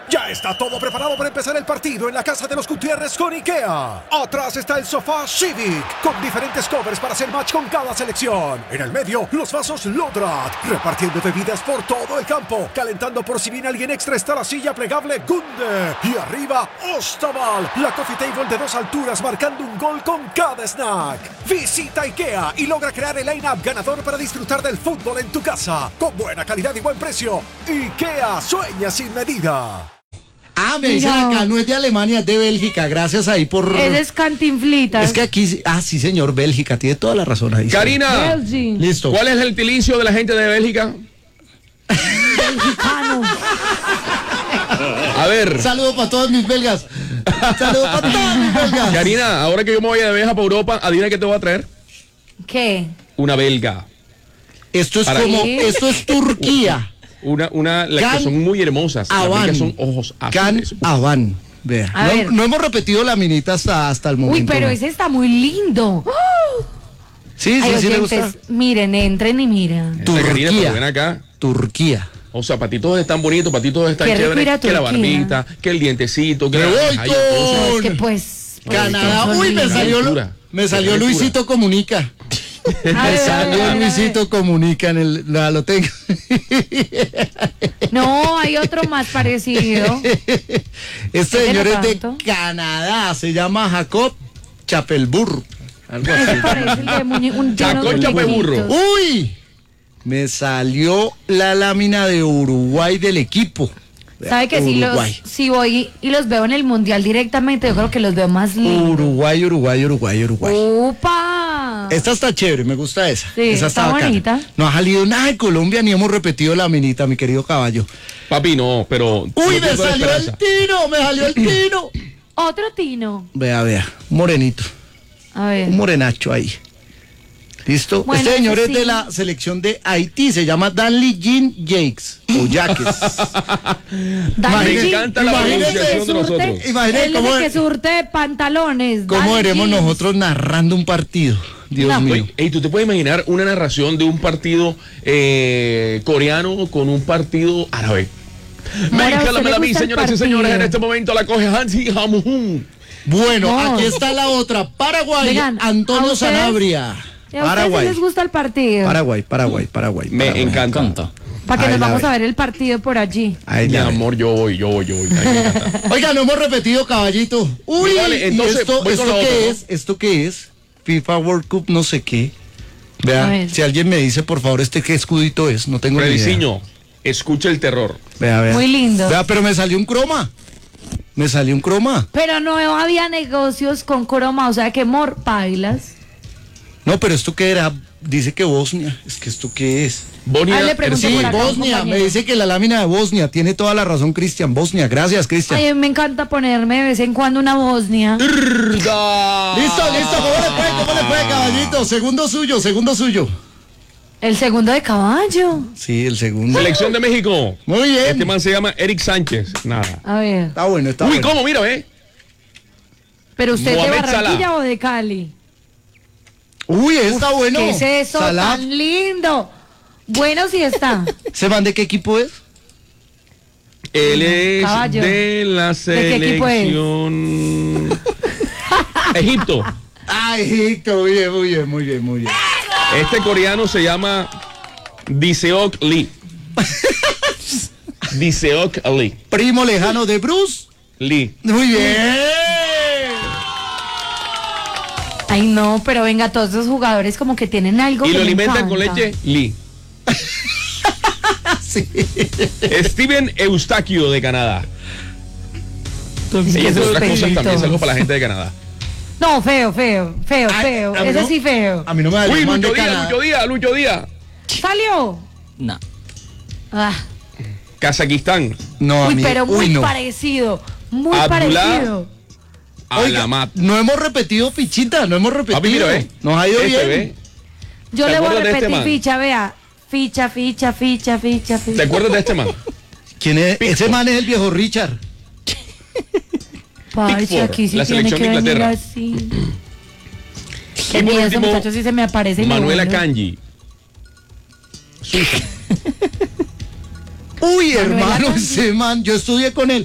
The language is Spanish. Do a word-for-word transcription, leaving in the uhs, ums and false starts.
Ya está todo preparado para empezar el partido en la casa de los Gutiérrez con IKEA. Atrás está el sofá Civic, con diferentes covers para hacer match con cada selección. En el medio, los vasos Lodrat, repartiendo bebidas por todo el campo. Calentando por si viene alguien extra está la silla plegable Gunde. Y arriba, Ostaval, la coffee table de dos alturas marcando un gol con cada snack. Visita IKEA y logra crear el line-up ganador para disfrutar del fútbol en tu casa. Con buena calidad y buen precio. IKEA, sueña sin medida. Ah, me dicen acá, no es de Alemania, es de Bélgica, gracias ahí por... Es Cantinflitas. Es que aquí, ah, sí señor, Bélgica, tiene toda la razón ahí. Karina, Belgium. Listo. ¿Cuál es el gentilicio de la gente de Bélgica? Belgicano. A ver. Saludos para todos mis belgas. Saludos para todos mis belgas. Karina, ahora que yo me voy de viaje para Europa, adivina qué te voy a traer. ¿Qué? Una belga. Esto es Para- como, ¿Sí? esto es Turquía. Una, una, las Can que son muy hermosas. Las Avan. belgas son ojos Can azules. Avan. Vea. A No, ver. no hemos repetido la minita hasta, hasta el momento. Uy, pero ¿no? ese está muy lindo. Sí, sí, Ay, sí le gusta. oyentes, miren, entren y miren. Esta, Karina, Turquía. pero ven acá. Turquía. O sea, para ti todos están bonitos, para ti todos están Qué rico ir a chéveres. Que la Turquía. barbita, que el dientecito, que Me la... voy Ay, con- entonces, Es que pues... pues, Canadá. son Uy, me lindos. salió, Lu- Aventura. me salió Aventura. Luisito Comunica. A ver, Me a ver, a salió ver, a ver. Luisito Comunica en el... La, lo tengo. No, hay otro más parecido. Este Ese señor no es de tanto. Canadá, se llama Jacob Chapelburro. Algo así. Ese parece el de muñe- un de Chaco unos Chapeburro. muñequitos. ¡Uy! Me salió la lámina de Uruguay del equipo. ¿Sabe que si los Uruguay. si voy y los veo en el mundial directamente, yo creo que los veo más lindos? Uruguay, Uruguay, Uruguay, Uruguay. ¡Upa! Esta está chévere, me gusta esa. Sí, esa está bacana. bonita. No ha salido nada de Colombia ni hemos repetido la minita, mi querido caballo. Papi, no, pero... ¡Uy, no me pierdo la salió el esperanza. tino! ¡Me salió el tino! Otro tino. Vea, vea, un morenito, A ver. un morenacho ahí. ¿Listo? Bueno, este señor ese es de sí. la selección de Haití, se llama Danley Jean Jakes, o Jaques. Dale, Me G. encanta la Él es el pronunciación que de nosotros. surte- Imagínate él es cómo- el que surte pantalones. ¿Cómo Dale, veremos G. nosotros narrando un partido? Dios No. mío. Oye, ey, ¿tú te puedes imaginar una narración de un partido eh, coreano con un partido árabe? Mora, México, ¿a la usted le mela, gusta el señoras y partido? señores, en este momento la coge Hansi Hamun. Bueno, No. aquí está la otra. Paraguay, Vengan, Antonio ¿a ustedes? Sanabria. ¿Y a ustedes Paraguay. les gusta el partido? Paraguay, Paraguay, Paraguay. Me Paraguay. encanta. Para que Ahí nos la vamos ve. a ver el partido por allí. Ahí Mi la ve. amor, yo voy, yo voy, yo voy. Ay, me encanta. Oiga, no hemos repetido, caballito. Uy, Vale, ¿y entonces, esto, voy con esto la qué otra, ¿no? es? ¿Esto qué es? FIFA World Cup, no sé qué. A Vea, ver. si alguien me dice, por favor, este qué escudito es, no tengo ni idea. Frediciño, escucha el terror. Vea, vea. Muy lindo. Vea, pero me salió un croma. Me salió un croma. Pero no había negocios con croma, o sea que mor bailas. No, pero esto qué era, dice que Bosnia. Es que esto qué es. Bosnia, Ah, le pregunto Sí, por acá, un Bosnia, me compañero. dice que la lámina de Bosnia, tiene toda la razón, Cristian. Bosnia, gracias, Cristian. Ay, me encanta ponerme de vez en cuando una Bosnia. Herda. Listo, listo, ¿cómo le fue? ¿Cómo le fue, caballito? Segundo suyo, segundo suyo. El segundo de caballo. Sí, el segundo. Selección de México. Muy bien. Este man se llama Eric Sánchez. Nada. A ver. Está bueno, está Uy, bueno. ¿cómo? Mira, ve. ¿Pero usted de Mohamed Barranquilla Salah. o de Cali? Uy, está bueno. ¿Qué es eso Salah. tan lindo? Bueno, sí está. ¿Se van de qué equipo es? Él es Caballo. de la ¿De qué equipo es? selección... Egipto. Ah, Egipto, muy bien, muy bien, muy bien, muy bien. Este coreano se llama Diseok Lee. Diseok Lee. Primo lejano de Bruce. Lee. Muy bien. Ay, no, pero venga, todos esos jugadores como que tienen algo Y que lo me alimentan con encanta. leche. Lee. Sí. Steven Eustaquio de Canadá. Es que Y entre esos otras cosas pelitos. también salgo para la gente de Canadá. No, feo, feo, feo, Ay, feo. a mí Ese no- sí feo. A mí no me da Uy, man de Lucho Díaz, Canadá. Lucho Díaz, Lucho Díaz. ¿Salió? No. Ah. Kazajistán. No, a Uy, mí- pero muy uy, no. parecido. Muy Abdullah. parecido. Oiga, Alamat. no hemos repetido fichita, no hemos repetido. Papi, mira, ve. Nos ha ido Este, bien. ve. Yo ¿Te le voy a acuerdas de este repetir man? ficha, vea. Ficha, ficha, ficha, ficha, ficha. ¿Te acuerdas de este man? ¿Quién es? Pickford. Ese man es el viejo Richard. Parce, Pickford, aquí sí la tiene selección que de venir Inglaterra. así. Y Qué por miedo, ese último, muchacho sí se me aparece. y me Manuela vuelo. Kanji. Suiza. Uy, Manuela hermano, Kanji. ese man, yo estudié con él.